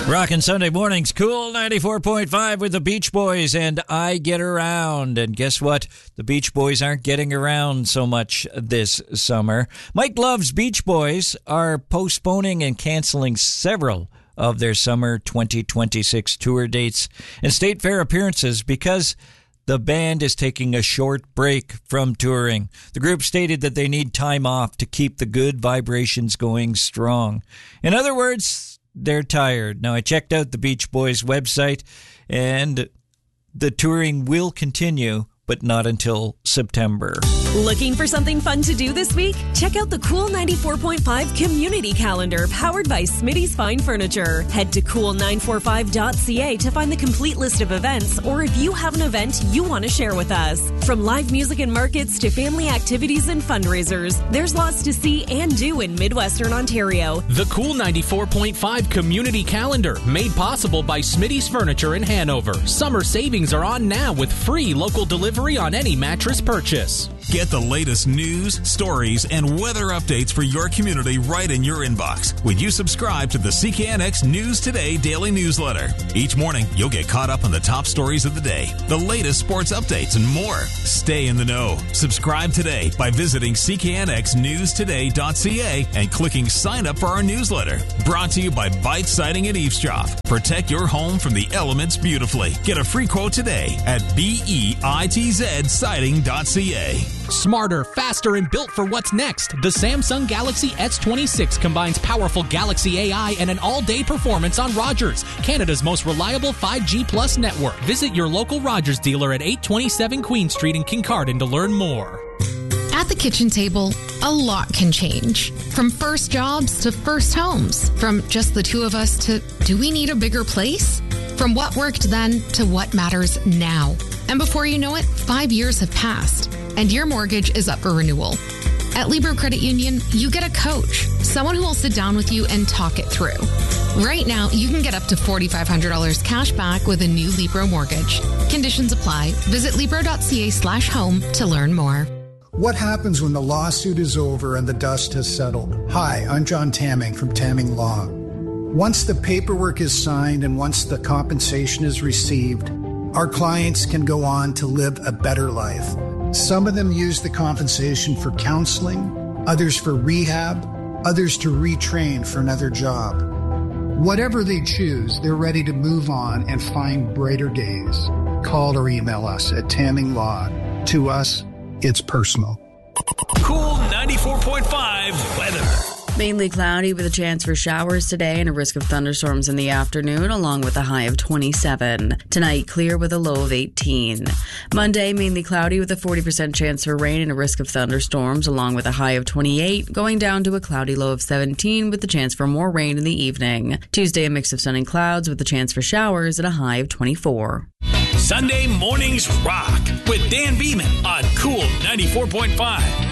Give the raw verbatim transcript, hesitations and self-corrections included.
Rockin' Sunday mornings, Cool ninety-four point five with the Beach Boys and I Get Around. And guess what? The Beach Boys aren't getting around so much this summer. Mike Love's Beach Boys are postponing and canceling several of their summer twenty twenty-six tour dates and state fair appearances because the band is taking a short break from touring. The group stated that they need time off to keep the good vibrations going strong. In other words, they're tired. Now, I checked out the Beach Boys website, and the touring will continue, but not until September. Looking for something fun to do this week? Check out the Cool ninety-four point five Community Calendar powered by Smitty's Fine Furniture. Head to cool nine four five dot c a to find the complete list of events, or if you have an event you want to share with us. From live music and markets to family activities and fundraisers, there's lots to see and do in Midwestern Ontario. The Cool ninety-four point five Community Calendar, made possible by Smitty's Furniture in Hanover. Summer savings are on now with free local delivery on any mattress purchase. Get the latest news, stories, and weather updates for your community right in your inbox when you subscribe to the C K N X News Today daily newsletter. Each morning, you'll get caught up on the top stories of the day, the latest sports updates, and more. Stay in the know. Subscribe today by visiting c k n x news today dot c a and clicking sign up for our newsletter. Brought to you by Bite Siding and Eavesdrop. Protect your home from the elements beautifully. Get a free quote today at bitz siding dot c a. Smarter, faster, and built for what's next. The Samsung Galaxy S twenty-six combines powerful Galaxy A I and an all-day performance on Rogers, Canada's most reliable five G plus network. Visit your local Rogers dealer at eight twenty-seven Queen Street in Kincardine to learn more. At the kitchen table, a lot can change. From first jobs to first homes. From just the two of us to, do we need a bigger place? From what worked then to what matters now. And before you know it, five years have passed, and your mortgage is up for renewal. At Libro Credit Union, you get a coach, someone who will sit down with you and talk it through. Right now, you can get up to four thousand five hundred dollars cash back with a new Libro mortgage. Conditions apply. Visit libro dot c a slash home to learn more. What happens when the lawsuit is over and the dust has settled? Hi, I'm John Tamming from Tamming Law. Once the paperwork is signed and once the compensation is received, our clients can go on to live a better life. Some of them use the compensation for counseling, others for rehab, others to retrain for another job. Whatever they choose, they're ready to move on and find brighter days. Call or email us at Tamming Law. To us, it's personal. Cool ninety-four point five weather. Mainly cloudy with a chance for showers today and a risk of thunderstorms in the afternoon, along with a high of twenty-seven. Tonight, clear with a low of eighteen. Monday, mainly cloudy with a forty percent chance for rain and a risk of thunderstorms, along with a high of twenty-eight, going down to a cloudy low of seventeen with the chance for more rain in the evening. Tuesday, a mix of sun and clouds with a chance for showers at a high of twenty-four. Sunday Mornings Rock with Dan Beeman on Cool ninety-four point five.